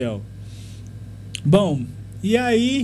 céu. Bom, e aí,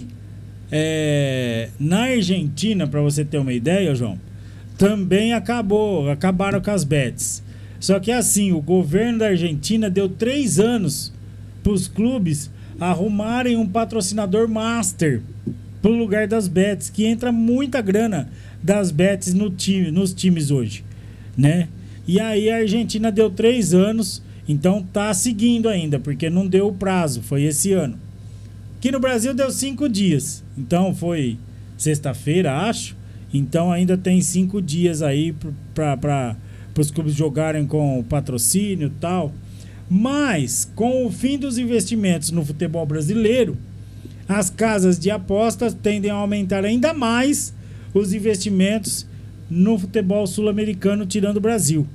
na Argentina, para você ter uma ideia, João, também acabaram com as bets. Só que assim, o governo da Argentina deu 3 anos para os clubes arrumarem um patrocinador master pro lugar das bets, que entra muita grana das bets nos times hoje, né? E aí a Argentina deu 3 anos, então tá seguindo ainda, porque não deu o prazo, foi esse ano. Aqui no Brasil deu 5 dias, então foi sexta-feira, acho, então ainda tem 5 dias aí para os clubes jogarem com patrocínio e tal. Mas, com o fim dos investimentos no futebol brasileiro, as casas de apostas tendem a aumentar ainda mais os investimentos no futebol sul-americano, tirando o Brasil.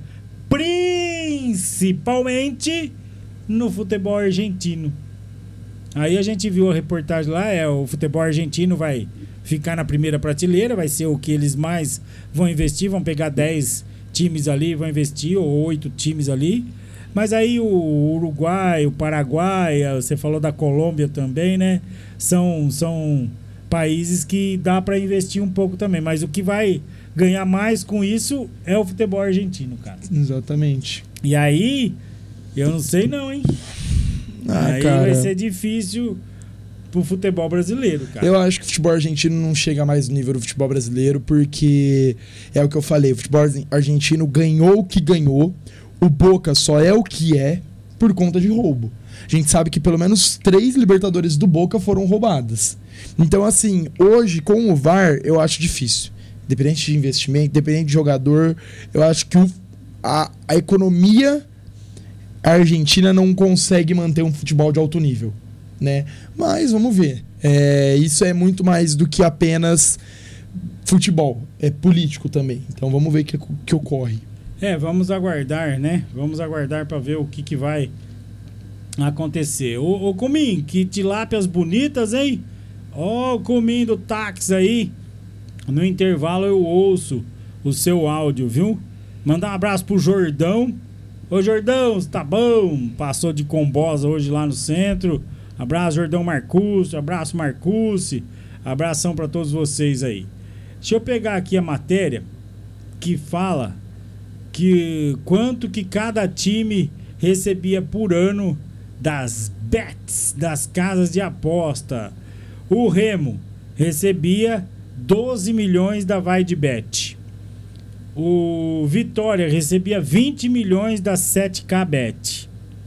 Principalmente no futebol argentino. Aí a gente viu a reportagem lá, o futebol argentino vai ficar na primeira prateleira, vai ser o que eles mais vão investir, vão pegar 10 times ali, vão investir, ou 8 times ali. Mas aí o Uruguai, o Paraguai, você falou da Colômbia também, né? São países que dá para investir um pouco também. Mas o que vai ganhar mais com isso é o futebol argentino, cara. Exatamente. E aí, eu não sei não, hein? Aí cara, vai ser difícil pro futebol brasileiro, cara. Eu acho que o futebol argentino não chega mais no nível do futebol brasileiro, porque é o que eu falei, o futebol argentino ganhou o que ganhou. O Boca só é o que é por conta de roubo. A gente sabe que pelo menos 3 Libertadores do Boca foram roubadas. Então, assim, hoje com o VAR eu acho difícil. Independente de investimento, independente de jogador, eu acho que a economia argentina não consegue manter um futebol de alto nível, né? Mas vamos ver. Isso é muito mais do que apenas futebol. É político também. Então vamos ver o que ocorre. Vamos aguardar, né? Vamos aguardar para ver o que vai acontecer. Ô Cumim, que tilápias bonitas, hein? Ó, o Cumim do táxi aí. No intervalo eu ouço o seu áudio, viu? Mandar um abraço pro Jordão. Ô Jordão, tá bom? Passou de Combosa hoje lá no centro. Abraço, Jordão Marcucci. Abraço, Marcucci. Abração para todos vocês aí. Deixa eu pegar aqui a matéria que fala que quanto que cada time recebia por ano das bets, das casas de aposta. O Remo recebia 12 milhões da Vai de Bet. O Vitória recebia 20 milhões da 7K Bet.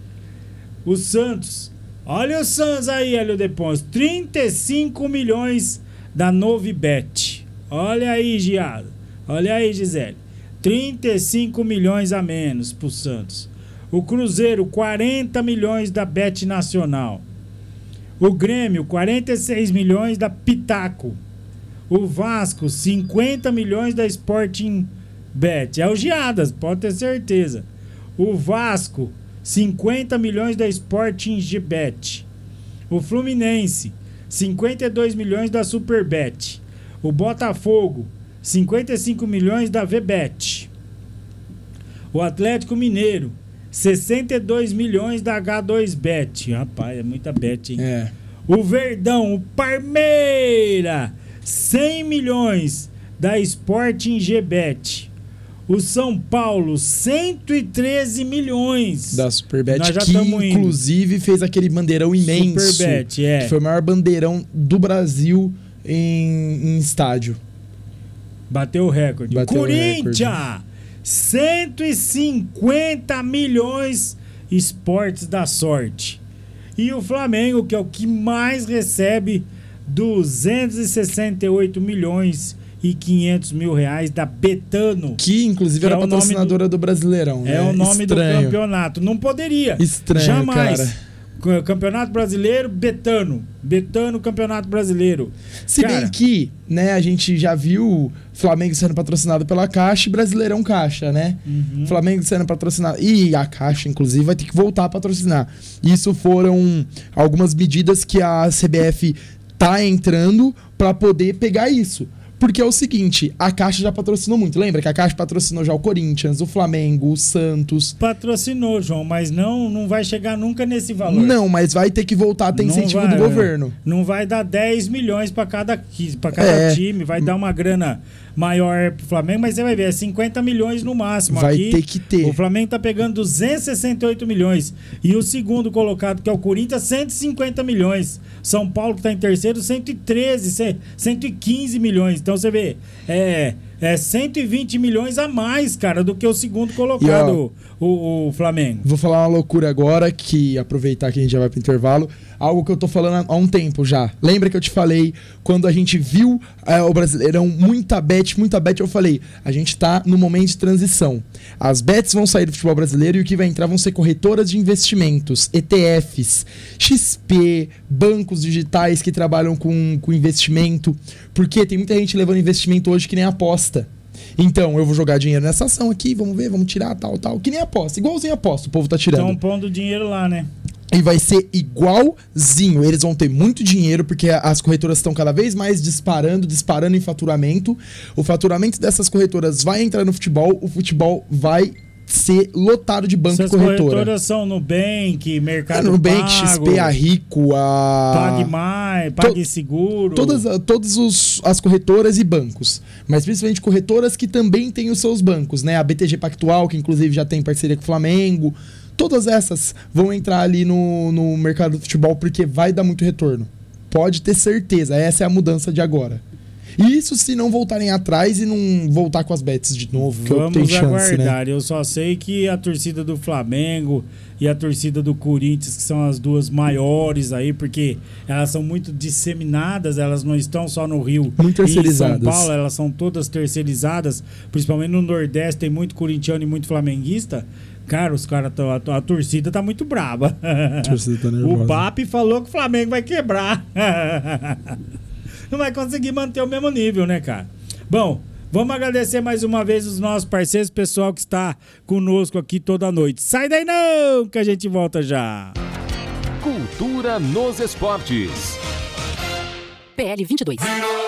O Santos, olha o Santos aí, Hélio de Pons, 35 milhões da Novibet. Olha aí, Giado. Olha aí, Gisele. 35 milhões a menos pro Santos. O Cruzeiro, 40 milhões da Bet Nacional. O Grêmio, 46 milhões da Pitaco. O Vasco, 50 milhões da Sporting Bet. É o Giadas, pode ter certeza. O Vasco, 50 milhões da Sporting Bet. O Fluminense, 52 milhões da Superbet. O Botafogo, 55 milhões da VBet. O Atlético Mineiro, 62 milhões da H2Bet. Rapaz, é muita bet, hein? O Verdão, o Parmeira, 100 milhões da Sporting GBet. O São Paulo, 113 milhões da Superbet, que inclusive fez aquele bandeirão imenso. Superbet, que foi o maior bandeirão do Brasil em estádio. Bateu o recorde. Corinthians, 150 milhões Esportes da Sorte. E o Flamengo, que é o que mais recebe, 268 milhões e 500 mil reais da Betano. Que inclusive era patrocinadora do Brasileirão. É o nome do campeonato. Não poderia. Estranho, jamais. Cara. Campeonato Brasileiro, Betano. Betano, Campeonato Brasileiro. Se bem que, né, a gente já viu Flamengo sendo patrocinado pela Caixa e Brasileirão Caixa, né? Flamengo sendo patrocinado. E a Caixa, inclusive, vai ter que voltar a patrocinar. Isso foram algumas medidas que a CBF tá entrando para poder pegar isso. Porque é o seguinte, a Caixa já patrocinou muito. Lembra que a Caixa patrocinou já o Corinthians, o Flamengo, o Santos. Patrocinou, João, mas não vai chegar nunca nesse valor. Não, mas vai ter que voltar a ter incentivo do governo. Não vai dar 10 milhões para cada time, vai dar uma grana maior pro Flamengo, mas você vai ver, é 50 milhões no máximo. Vai aqui, ter que ter. O Flamengo tá pegando 268 milhões. E o segundo colocado, que é o Corinthians, 150 milhões. São Paulo, que tá em terceiro, 113, 115 milhões. Então você vê, é 120 milhões a mais, cara, do que o segundo colocado, o Flamengo. Vou falar uma loucura agora, que aproveitar que a gente já vai pro intervalo. Algo que eu tô falando há um tempo já. Lembra que eu te falei, quando a gente viu o Brasileirão, muita bet, eu falei, a gente tá no momento de transição. As bets vão sair do futebol brasileiro e o que vai entrar vão ser corretoras de investimentos, ETFs, XP, bancos digitais que trabalham com investimento. Porque tem muita gente levando investimento hoje que nem aposta. Então, eu vou jogar dinheiro nessa ação aqui, vamos ver, vamos tirar, tal, que nem aposta. Igualzinho aposta, o povo tá tirando. Estão pondo dinheiro lá, né? E vai ser igualzinho. Eles vão ter muito dinheiro, porque as corretoras estão cada vez mais disparando em faturamento. O faturamento dessas corretoras vai entrar no futebol, o futebol vai ser lotado de banco e corretora. As corretoras são Nubank, Mercado Nubank, Pago, XP, a Rico, a... PagMai, PagSeguro. Todas as corretoras e bancos. Mas principalmente corretoras que também têm os seus bancos, né? A BTG Pactual, que inclusive já tem parceria com o Flamengo. Todas essas vão entrar ali no mercado do futebol porque vai dar muito retorno. Pode ter certeza, essa é a mudança de agora. Isso se não voltarem atrás e não voltar com as bets de novo, que eu tenho chance, aguardar, né? Eu só sei que a torcida do Flamengo e a torcida do Corinthians, que são as duas maiores aí, porque elas são muito disseminadas, elas não estão só no Rio muito terceirizadas. E em São Paulo, elas são todas terceirizadas, principalmente no Nordeste tem muito corintiano e muito flamenguista. Cara, a torcida tá muito braba. A torcida tá nervosa. O Papi falou que o Flamengo vai quebrar. Não vai conseguir manter o mesmo nível, né, cara? Bom, vamos agradecer mais uma vez os nossos parceiros, pessoal que está conosco aqui toda noite. Sai daí não, que a gente volta já. Cultura nos esportes. PL 22.